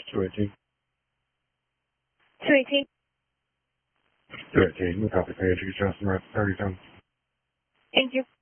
218. 218. 218, we copy page, you Justin, right, 30 times. Thank you.